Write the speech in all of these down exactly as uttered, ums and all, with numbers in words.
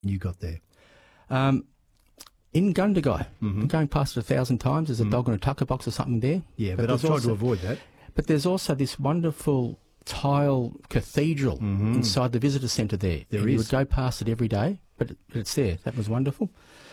you got there? Um, in Gundagai, Mm-hmm. going past it a thousand times, there's a Mm-hmm. dog in a tucker box or something there. Yeah, but, I've there's tried also, to avoid that. But there's also this wonderful tile cathedral Mm-hmm. inside the visitor centre there. There and You is. would go past it every day, but, it, but it's there. That was wonderful.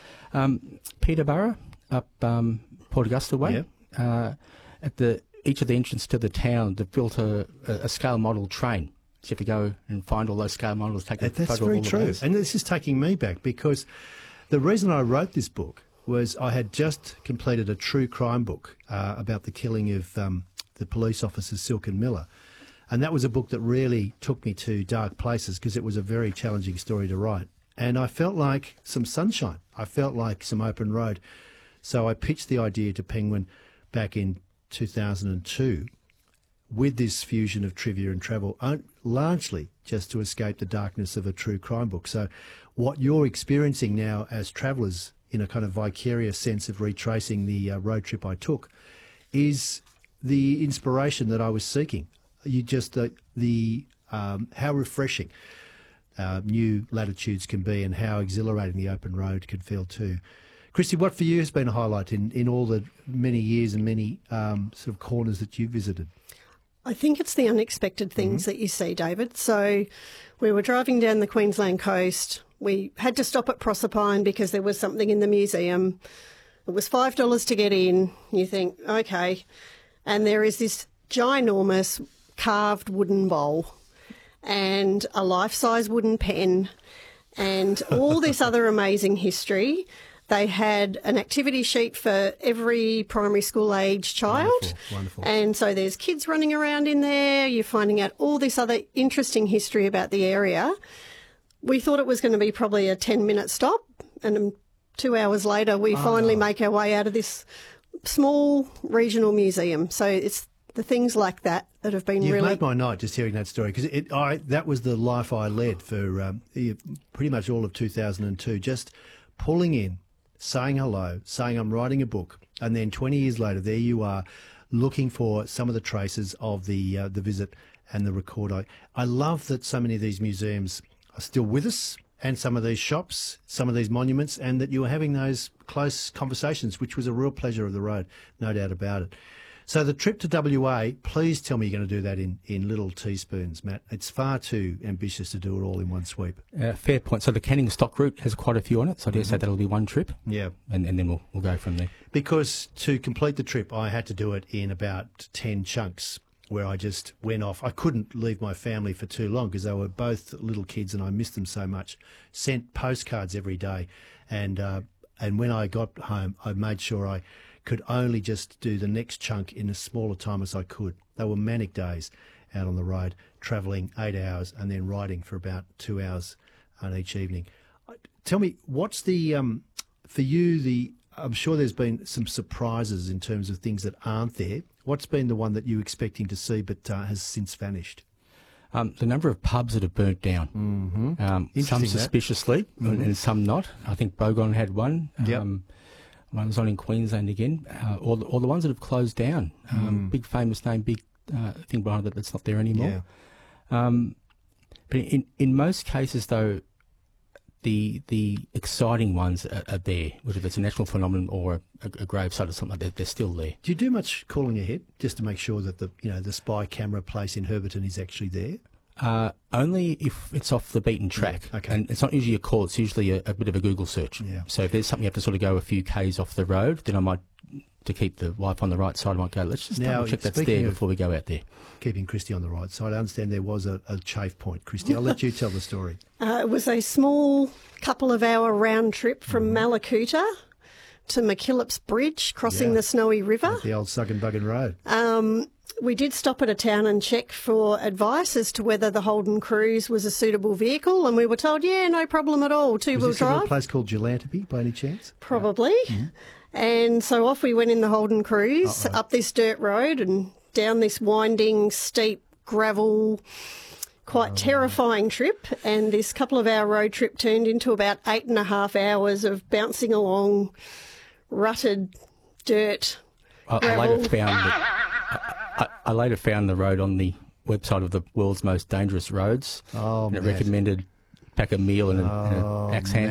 Um, Peterborough, up um, Port Augusta way, Yeah. uh, at the each of the entrance to the town, they've built a, a, a scale model train. So you have to go and find all those scale models, take a That- That's photo very of all true. of those. And this is taking me back because the reason I wrote this book was I had just completed a true crime book uh, about the killing of um, the police officers Silken Miller. And that was a book that really took me to dark places because it was a very challenging story to write. And I felt like some sunshine. I felt like some open road. So I pitched the idea to Penguin back in two thousand two with this fusion of trivia and travel, uh, largely just to escape the darkness of a true crime book. So what you're experiencing now as travellers in a kind of vicarious sense of retracing the uh, road trip I took is the inspiration that I was seeking. You just, the, the um, how refreshing uh, new latitudes can be and how exhilarating the open road can feel too. Christy, what for you has been a highlight in, in all the many years and many um, sort of corners that you've visited? I think it's the unexpected things Mm-hmm. that you see, David. So we were driving down the Queensland coast. We had to stop at Proserpine because there was something in the museum. It was five dollars to get in. You think, okay. And there is this ginormous carved wooden bowl and a life-size wooden pen and all this other amazing history. They had an activity sheet for every primary school age child. Wonderful, wonderful. And so there's kids running around in there. You're finding out all this other interesting history about the area. We thought it was going to be probably a ten-minute stop, and um, two hours later we finally make our way out of this small regional museum. So it's the things like that that have been You've really... made my night just hearing that story because it, I, that was the life I led for um, pretty much all of two thousand two, just pulling in, saying hello, saying I'm writing a book, and then twenty years later, there you are, looking for some of the traces of the uh, the visit and the record. I, I love that so many of these museums are still with us, and some of these shops, some of these monuments, and that you were having those close conversations, which was a real pleasure of the road, no doubt about it. So the trip to W A, please tell me you're going to do that in, in little teaspoons, Matt. It's far too ambitious to do it all in one sweep. Uh, fair point. So the Canning Stock route has quite a few on it, so I dare say that'll be one trip, Yeah. and, and then we'll, we'll go from there. Because to complete the trip, I had to do it in about ten chunks where I just went off. I couldn't leave my family for too long because they were both little kids and I missed them so much. Sent postcards every day. And, uh, and when I got home, I made sure I could only just do the next chunk in as small a time as I could. They were manic days out on the road, travelling eight hours and then riding for about two hours on each evening. Tell me, what's the, um, for you, the, I'm sure there's been some surprises in terms of things that aren't there. What's been the one that you were expecting to see but uh, has since vanished? Um, the number of pubs that have burnt down, Mm-hmm. um, some Interesting, that. suspiciously Mhm. and some not. I think Bogon had one. Yep. Um, one was on in Queensland again. Uh, all, the, all the ones that have closed down. Um, Mm. Big famous name, big uh, thing behind it that's not there anymore. Yeah. Um, but in, in most cases, though, the the exciting ones are, are there, whether it's a natural phenomenon or a, a, a gravesite or something like that, they're still there. Do you do much calling ahead just to make sure that the you know the spy camera place in Herberton is actually there? Uh, only if it's off the beaten track. Yeah, okay. And it's not usually a call, it's usually a, a bit of a Google search. Yeah. So if there's something you have to sort of go a few Ks off the road, then I might, to keep the wife on the right side, I might go, let's just Now, double check that's speaking there of- before we go out there. Keeping Christy on the right side. I understand there was a, a chafe point. Christy, I'll let you tell the story. Uh, it was a small couple of hour round trip from Malakuta to McKillop's Bridge, crossing Yeah. the Snowy River. The old Suggin Buggen Road. Um, we did stop at a town and check for advice as to whether the Holden Cruise was a suitable vehicle, and we were told, yeah, no problem at all, Was two-wheel this a little drive. place called Gelantaby by any chance? Probably. And so off we went in the Holden Cruise, Uh-oh. up this dirt road and down this winding, steep, gravel, quite terrifying trip. And this couple of hour road trip turned into about eight and a half hours of bouncing along rutted dirt. I, I Gravel. later found that, I, I, I later found the road on the website of the world's most dangerous roads. Oh, and it Matt. recommended pack a meal and, a, and Oh, an axe hand